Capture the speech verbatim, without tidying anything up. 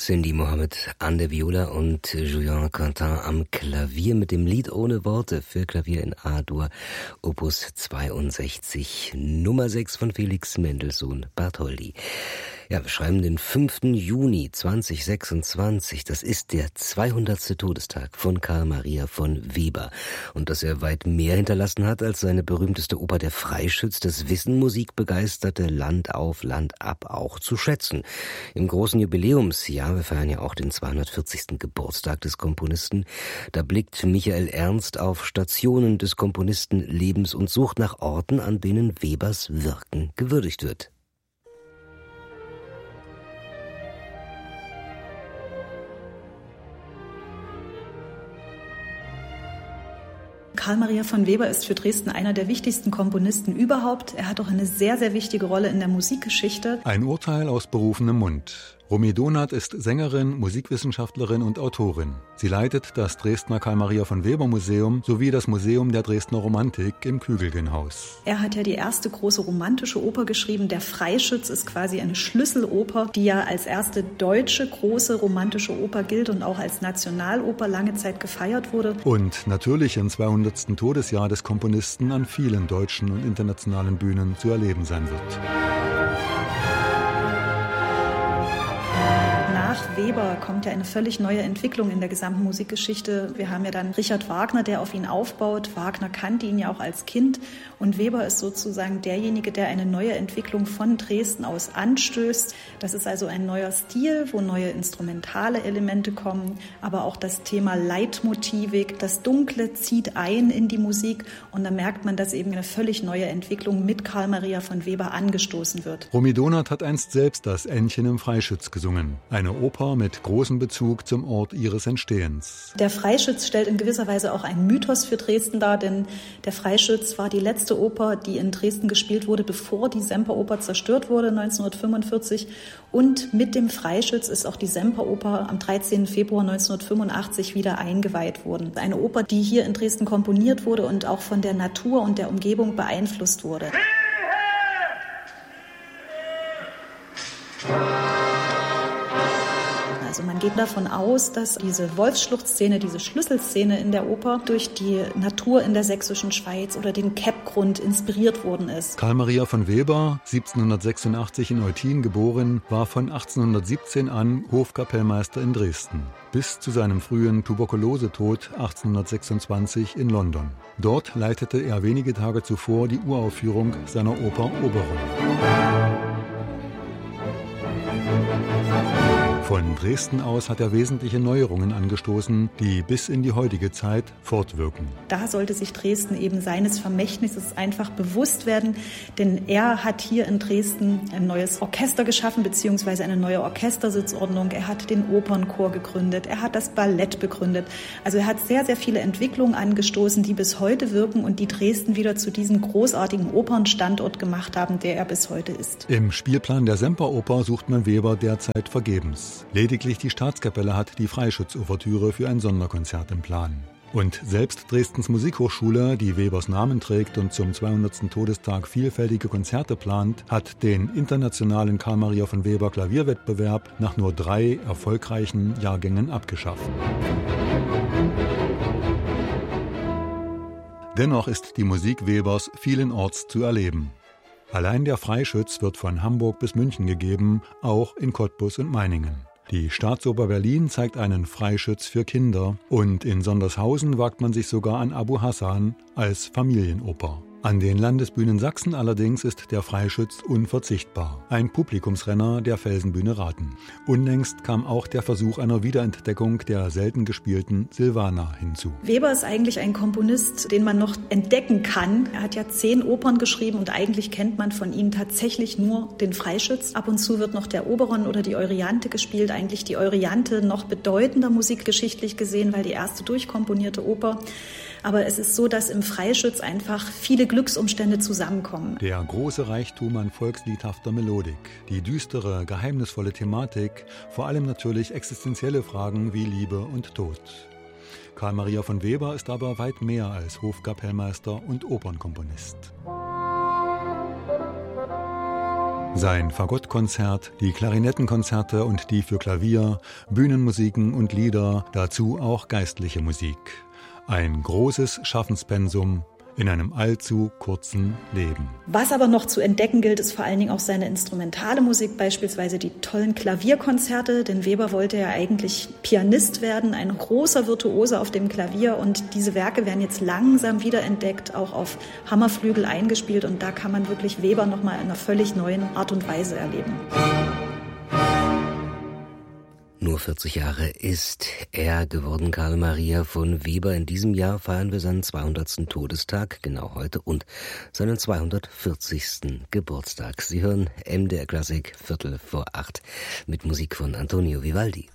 Cindy Mohammed an der Viola und Julien Quentin am Klavier mit dem Lied Ohne Worte für Klavier in A-Dur, Opus zweiundsechzig, Nummer sechs von Felix Mendelssohn Bartholdy. Ja, wir schreiben den fünften Juni zweitausendsechsundzwanzig. Das ist der zweihundertste Todestag von Karl Maria von Weber. Und dass er weit mehr hinterlassen hat als seine berühmteste Oper Der Freischütz, das wissen musikbegeisterte Land auf, Land ab auch zu schätzen. Im großen Jubiläumsjahr, wir feiern ja auch den zweihundertvierzigsten Geburtstag des Komponisten, da blickt Michael Ernst auf Stationen des Komponistenlebens und sucht nach Orten, an denen Webers Wirken gewürdigt wird. Karl Maria von Weber ist für Dresden einer der wichtigsten Komponisten überhaupt. Er hat auch eine sehr, sehr wichtige Rolle in der Musikgeschichte. Ein Urteil aus berufenem Mund. Romy Donath ist Sängerin, Musikwissenschaftlerin und Autorin. Sie leitet das Dresdner Karl Maria von Weber Museum sowie das Museum der Dresdner Romantik im Kügelgenhaus. Er hat ja die erste große romantische Oper geschrieben. Der Freischütz ist quasi eine Schlüsseloper, die ja als erste deutsche große romantische Oper gilt und auch als Nationaloper lange Zeit gefeiert wurde. Und natürlich im zweihundertsten Todesjahr des Komponisten an vielen deutschen und internationalen Bühnen zu erleben sein wird. Nach Weber kommt ja eine völlig neue Entwicklung in der gesamten Musikgeschichte. Wir haben ja dann Richard Wagner, der auf ihn aufbaut. Wagner kannte ihn ja auch als Kind. Und Weber ist sozusagen derjenige, der eine neue Entwicklung von Dresden aus anstößt. Das ist also ein neuer Stil, wo neue instrumentale Elemente kommen, aber auch das Thema Leitmotivik. Das Dunkle zieht ein in die Musik und da merkt man, dass eben eine völlig neue Entwicklung mit Karl Maria von Weber angestoßen wird. Romy Donath hat einst selbst das Ännchen im Freischütz gesungen. Eine Oper mit großem Bezug zum Ort ihres Entstehens. Der Freischütz stellt in gewisser Weise auch einen Mythos für Dresden dar, denn der Freischütz war die letzte Oper, die in Dresden gespielt wurde, bevor die Semperoper zerstört wurde neunzehnhundertfünfundvierzig. Und mit dem Freischütz ist auch die Semperoper am dreizehnten Februar neunzehnhundertfünfundachtzig wieder eingeweiht worden. Eine Oper, die hier in Dresden komponiert wurde und auch von der Natur und der Umgebung beeinflusst wurde. Also man geht davon aus, dass diese Wolfsschluchtszene, diese Schlüsselszene in der Oper durch die Natur in der sächsischen Schweiz oder den Keppgrund inspiriert worden ist. Karl Maria von Weber, siebzehnhundertsechsundachtzig in Eutin geboren, war von achtzehnhundertsiebzehn an Hofkapellmeister in Dresden, bis zu seinem frühen Tuberkulosetod achtzehnhundertsechsundzwanzig in London. Dort leitete er wenige Tage zuvor die Uraufführung seiner Oper Oberon. Von Dresden aus hat er wesentliche Neuerungen angestoßen, die bis in die heutige Zeit fortwirken. Da sollte sich Dresden eben seines Vermächtnisses einfach bewusst werden, denn er hat hier in Dresden ein neues Orchester geschaffen, beziehungsweise eine neue Orchestersitzordnung. Er hat den Opernchor gegründet, er hat das Ballett begründet. Also er hat sehr, sehr viele Entwicklungen angestoßen, die bis heute wirken und die Dresden wieder zu diesem großartigen Opernstandort gemacht haben, der er bis heute ist. Im Spielplan der Semperoper sucht man Weber derzeit vergebens. Lediglich die Staatskapelle hat die Freischütz-Ouvertüre für ein Sonderkonzert im Plan. Und selbst Dresdens Musikhochschule, die Webers Namen trägt und zum zweihundertsten Todestag vielfältige Konzerte plant, hat den internationalen Karl Maria von Weber Klavierwettbewerb nach nur drei erfolgreichen Jahrgängen abgeschafft. Dennoch ist die Musik Webers vielenorts zu erleben. Allein der Freischütz wird von Hamburg bis München gegeben, auch in Cottbus und Meiningen. Die Staatsoper Berlin zeigt einen Freischütz für Kinder und in Sondershausen wagt man sich sogar an Abu Hassan als Familienoper. An den Landesbühnen Sachsen allerdings ist der Freischütz unverzichtbar. Ein Publikumsrenner der Felsenbühne Rathen. Unlängst kam auch der Versuch einer Wiederentdeckung der selten gespielten Silvana hinzu. Weber ist eigentlich ein Komponist, den man noch entdecken kann. Er hat ja zehn Opern geschrieben und eigentlich kennt man von ihm tatsächlich nur den Freischütz. Ab und zu wird noch der Oberon oder die Euryanthe gespielt. Eigentlich die Euryanthe noch bedeutender musikgeschichtlich gesehen, weil die erste durchkomponierte Oper. Aber es ist so, dass im Freischütz einfach viele Glücksumstände zusammenkommen. Der große Reichtum an volksliedhafter Melodik, die düstere, geheimnisvolle Thematik, vor allem natürlich existenzielle Fragen wie Liebe und Tod. Karl Maria von Weber ist aber weit mehr als Hofkapellmeister und Opernkomponist. Sein Fagottkonzert, die Klarinettenkonzerte und die für Klavier, Bühnenmusiken und Lieder, dazu auch geistliche Musik. Ein großes Schaffenspensum in einem allzu kurzen Leben. Was aber noch zu entdecken gilt, ist vor allen Dingen auch seine instrumentale Musik, beispielsweise die tollen Klavierkonzerte, denn Weber wollte ja eigentlich Pianist werden, ein großer Virtuose auf dem Klavier, und diese Werke werden jetzt langsam wiederentdeckt, auch auf Hammerflügel eingespielt, und da kann man wirklich Weber nochmal in einer völlig neuen Art und Weise erleben. Nur vierzig Jahre ist er geworden, Karl Maria von Weber. In diesem Jahr feiern wir seinen zweihundertsten Todestag, genau heute, und seinen zweihundertvierzigsten Geburtstag. Sie hören M D R Klassik, Viertel vor acht, mit Musik von Antonio Vivaldi.